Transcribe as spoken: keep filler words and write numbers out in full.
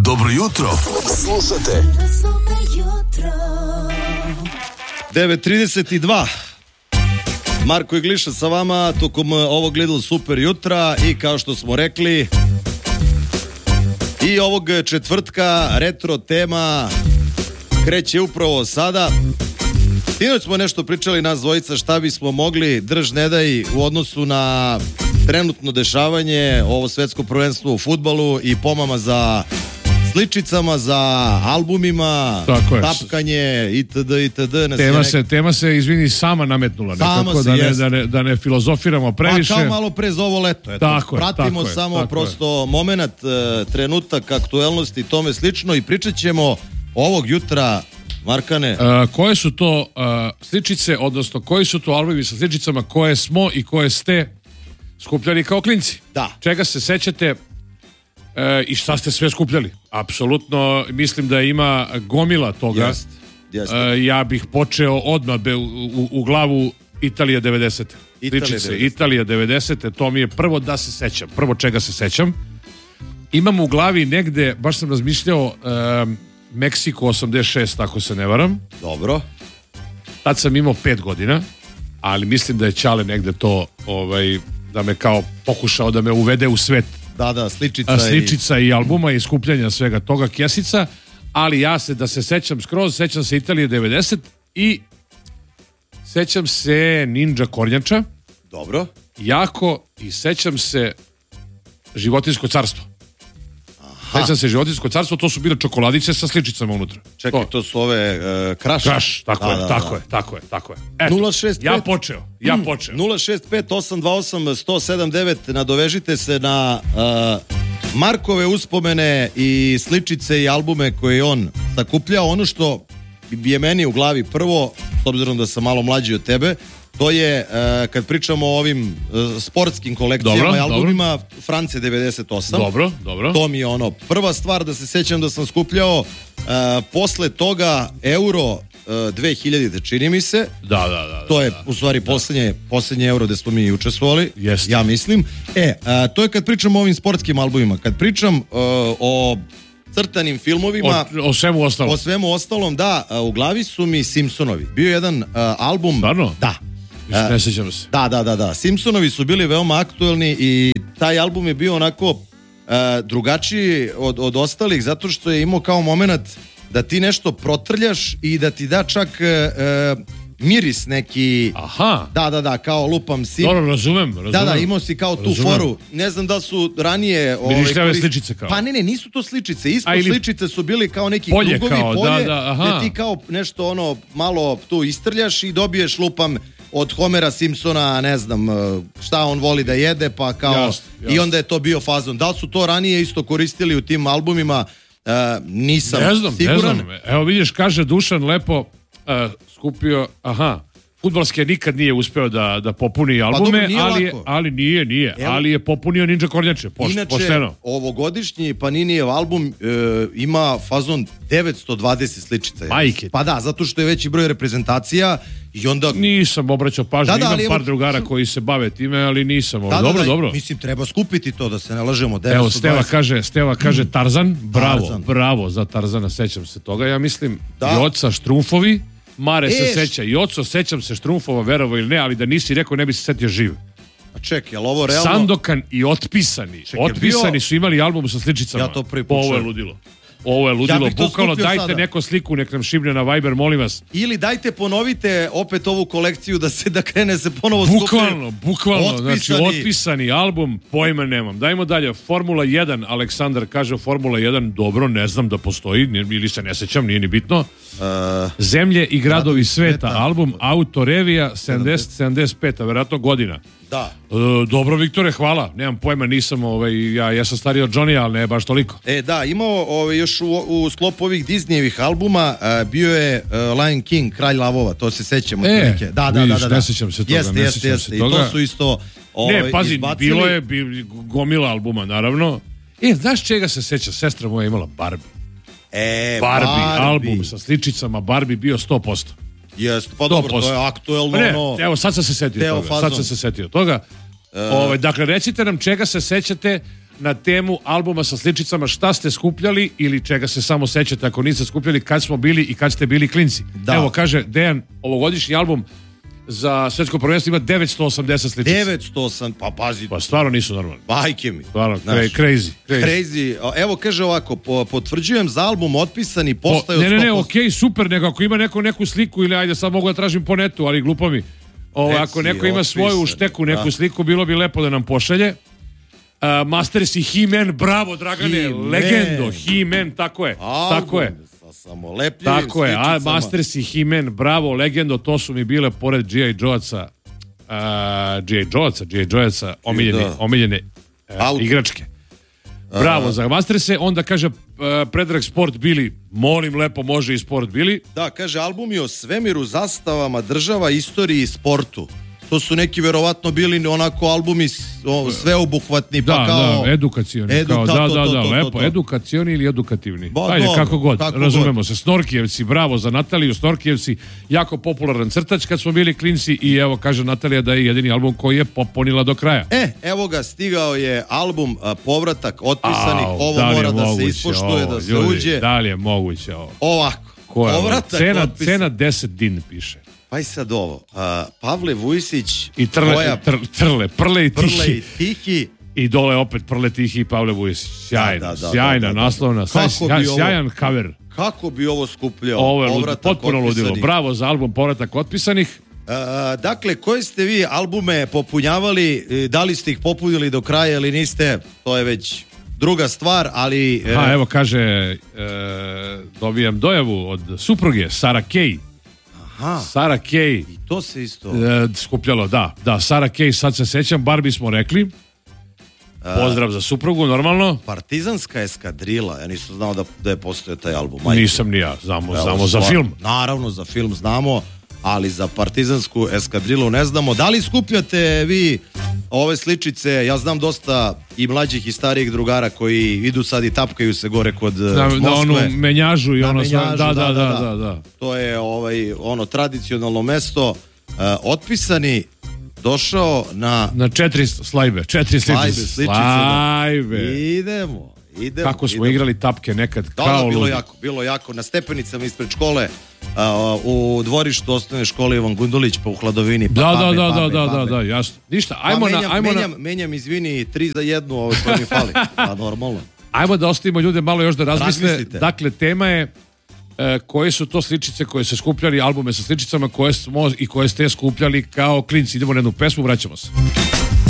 Dobro jutro. Slušate devet trideset dva. Marko i Gliša sa vama tokom ovog Lidl Super jutra i kao što smo rekli i ovog četvrtka retro tema kreće upravo sada. Sinoć smo nešto pričali nas dvojica šta bismo mogli drž ne daj u odnosu na trenutno dešavanje, ovo svetsko prvenstvo u fudbalu i pomama za sličicama, za albumima, tapkanje itd. itd. Tema se, tema se, izvini, sama nametnula. Sama nekako, se, da, ne, jest. da, ne, da ne filozofiramo previše. Pa kao malo pre za ovo leto. Eto, tako pratimo je, tako samo je, prosto je. moment, e, trenutak, aktuelnosti i tome slično i pričat ćemo ovog jutra, Markane. Uh, koje su to uh, sličice, odnosno koji su to albumi sa sličicama koje smo i koje ste skupljali kao klinci? Da. Čega se sećate e, i šta ste sve skupljali? Apsolutno mislim da ima gomila toga. Jest, jest. E, ja bih počeo odmah be, u, u, u glavu Italija devedesete. Sličice Italija devedesete, to mi je prvo da se sećam. Prvo čega se sećam. Imam u glavi negde, baš sam razmišljao, e, Meksiko osamdeset šest, ako se ne varam. Dobro. Tad sam imao pet godina, ali mislim da je Ćale negde to ovaj, da me kao pokušao da me uvede u svet. Da, da, sličica, A, sličica i... i albuma i skupljanja svega toga, kesica, ali ja se da se sećam skroz, sećam se Italije devedeset i sećam se Ninja Kornjača. Dobro. Jako i sećam se Životinjsko carstvo. Aha. Sećam se Životinjsko carstvo, to su bile čokoladice sa sličicama unutra. Čekaj, to, to su ove uh, Kraš. Kraš, tako da, je, da, tako da. je, tako je, tako je. Eto, nula šest pet ja počeo, ja počeo. nula šest pet osam dva osam jedan sedam devet, nadovežite se na uh, Markove uspomene i sličice i albume koje on sakupljao. Ono što je meni u glavi prvo, s obzirom da sam malo mlađi od tebe, to je uh, kad pričamo o ovim uh, sportskim kolekcijama dobro, i albumima dobro. France devedeset osam. Dobro, dobro. To mi je ono prva stvar da se sećam da sam skupljao. Uh, posle toga Euro uh, dve hiljadite čini mi se. Da, da, da. To je da, u stvari da. poslednje, poslednje Euro gde smo mi učestvovali. Jeste. Ja mislim. E, uh, to je kad pričam o ovim sportskim albumima. Kad pričam uh, o crtanim filmovima, o, o svemu ostalom. O svemu ostalom, da, uh, u glavi su mi Simpsonovi. Bio jedan uh, album. Stvarno? Da. Ne sjećam se. Da, da, da, da. Simpsonovi su bili veoma aktuelni i taj album je bio onako uh, drugačiji od, od ostalih zato što je imao kao moment da ti nešto protrljaš i da ti da čak uh, miris neki. Aha. Da, da, da, kao lupam sim. Dobro, razumem, razumem. Da, da, imao si kao tu razumem. Foru. Ne znam da su ranije... Mirišljave korist... sličice kao. Pa ne, ne, nisu to sličice. Ispod ili... sličice su bili kao neki polje, krugovi, kao, polje, da, da, aha. gde ti kao nešto ono malo tu istrljaš i dobiješ lupam od Homera Simpsona, ne znam šta on voli da jede, pa kao jasne, jasne. I onda je to bio fazon. Da li su to ranije isto koristili u tim albumima? Uh, nisam ne znam, siguran. Ne znam. Evo vidiš, kaže Dušan lepo uh, skupio, aha, fudbalske nikad nije uspeo da, da popuni albume, pa dobro, ali, je, ali nije, nije, Evo, ali je popunio Ninja Kornjače, poš, inače, pošteno. Ovogodišnji Paninijev album e, ima fazon devetsto dvadeset sličica. Majke. Pa da, zato što je veći broj reprezentacija i onda... Nisam obraćao pažnju, da, da, imam par evo... drugara koji se bave time, ali nisam. Da, dobro, da, da, dobro. Mislim, treba skupiti to, da se ne lažemo. Evo, Steva kaže, Steva kaže Tarzan, bravo, Tarzan. bravo za Tarzana, sećam se toga, ja mislim, da. Joca Štrumfovi, Mare e, se seća, Joco, sećam se Štrumfova, verovo ili ne, ali da nisi rekao ne bi se setio živ. A čekaj, ali ovo realno... Sandokan i Otpisani. Čekaj, Otpisani bio... su imali album sa sličicama. Ja to prvi Ovo je ludilo. Ovo je ludilo. Ja bukvalno dajte sada. Neku sliku, nek nam šibne na Viber, molim vas. Ili dajte ponovite opet ovu kolekciju da se da krene se ponovo skupiti. Bukvalno, bukvalno. Otpisani. Znači, Otpisani album, pojma nemam. Dajmo dalje. Formula jedan, Aleksandar kaže Formula jedan, dobro, ne znam da postoji, ili se ne sećam, nije ni bitno. Uh, Zemlje i gradovi sveta, sveta, album Autorevija sedamdeset sedamdeset pet, verovatno godina. Da. E, dobro, Viktore, hvala. Nemam pojma, nisam, ovaj, ja, ja sam stariji od Johnny, ali ne baš toliko. E, da, imao ovaj, još u, u sklopu ovih Disneyevih albuma uh, bio je uh, Lion King, Kralj lavova, to se sećamo. E, da, da, vidiš, da, da, da. ne sećam se toga. Jeste, ne jeste, jeste. se I toga. to su isto ovaj, ne, pazi, izbacili. bilo je bi, gomila albuma, naravno. E, znaš čega se seća? Sestra moja imala Barbie. E, Barbie, Barbie. album sa sličicama, Barbie bio sto posto. Jeste, pa dobro, to je aktuelno. Ne, ono, evo, sad sam se setio toga. fazon. Sad sam se setio toga. Uh, Ove, dakle, recite nam čega se sećate na temu albuma sa sličicama, šta ste skupljali ili čega se samo sećate ako niste skupljali, kad smo bili i kad ste bili klinci. Da. Evo, kaže Dejan, ovogodišnji album za svetsko prvenstvo ima devetsto osamdeset sličica. devetsto osam, pa pazi. Pa stvarno nisu normalni. Bajke mi. Stvarno, Znaš, crazy, crazy. Crazy. Evo kaže ovako, po, potvrđujem za album otpisani, Po, postaju ne, ne, ne, sto posto. okej, okay, super, nego ako ima neko neku sliku ili ajde sad mogu da tražim po netu, ali glupo mi. Ovo, Reci, ako neko ima svoju u otpisan, šteku, neku da. sliku, bilo bi lepo da nam pošalje. Uh, Masters i He-Man, bravo Dragane, He-Man. legendo, He-Man, tako je, Album tako je. sa samolepljivim Tako je, a sličicama. Masters i He-Man, bravo, legendo, to su mi bile pored G I. Joeca, uh, G I. Joeca, G I. Joeca, omiljene, Da. omiljene uh, Auto. igračke. Bravo za Masterse, onda kaže uh, Predrag Sport Bili, molim lepo, može i Sport Bili. Da, kaže, album je o svemiru, zastavama, država, istoriji i sportu. To su neki verovatno bili onako albumi s- o, sveobuhvatni, pa Da, kao... da, edukacioni. Edu- kao, da, da, to, da, to, da, to, lepo, to, to. edukacioni ili edukativni. Ba, Ajde, dobro, kako god, kako razumemo god. se. Snorkijevci, bravo za Nataliju, Snorkijevci, jako popularan crtač kad smo bili klinci i evo kaže Natalija da je jedini album koji je popunila do kraja. E, evo ga, stigao je album a, Povratak otpisanih, Au, ovo da li je da mora da se moguće ispoštuje, ovo, da se ljudi, uđe. Da li je moguće ovo? Ovako, Ko je ovo? Povratak Cena, otpisan. cena deset din piše. Pa i sad ovo, a, Pavle Vujsić, I trle, tvoja tr, trle, prle i Prle tihi. i Tihi. I dole opet Prle tihi i Pavle Vujsić. Sjajna, Da, da, da, sjajna da, da. naslovna, Kako sjaj- bi ovo- sjajan cover. Kako bi ovo skupljao? Ovo je lud, Povratak potpuno ludilo. otpisanih. Bravo za album Povratak otpisanih. A, dakle, koje ste vi albume popunjavali, e, da li ste ih popunili do kraja ili niste, to je već druga stvar, ali... e, Ha, evo kaže, e, dobijam dojavu od supruge, Sara Kay. aha, Sara Kay, to se isto... e, skupljalo, da, da, Sara Kay, sad se sećam, Barbie smo rekli. Pozdrav za suprugu, normalno. Partizanska eskadrila, ja nisam znao da, da je postojao taj album. Majke. Nisam ni ja, znamo, Evo, znamo za stvar- film. Naravno, za film znamo, ali za partizansku eskadrilu ne znamo. Da li skupljate vi ove sličice? Ja znam dosta i mlađih i starijih drugara koji idu sad i tapkaju se gore kod Da, uh, da Moskve. onu menjažu i Na ono sve. menjažu, Da, da, da, da, da. To je ovaj ono tradicionalno mesto. Uh, otpisani došao na Na četiri slajbe, četiri Slajbe, sličice. sličice, da. Slajbe. idemo, idemo. Kako smo idemo. igrali tapke nekad, Da, kao da, bilo ludi. jako, bilo jako. Na stepenicama ispred škole, a, u dvorištu osnovne škole Ivan Gundulić, pa u hladovini. Pa Da, da, babe, da, da, babe, da, da, babe. da, jasno. Ništa, Pa ajmo menjam, na, ajmo menjam, na, menjam, izvini, tri za jednu, ovo što mi fali. Pa normalno. ajmo da ostavimo ljude malo još da razmisle. Razmislite. Dakle, tema je e, koje su to sličice koje se skupljali, albume sa sličicama koje smo i koje ste skupljali kao klinci. Idemo na jednu pesmu, vraćamo se.